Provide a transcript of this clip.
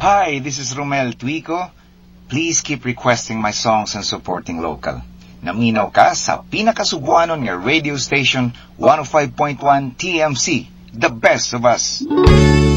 Hi, this is Romel Tuico. Please keep requesting my songs and supporting local. Naminaw ka sa pinakasubuanon nga radio station 105.1 TMC, the best of us.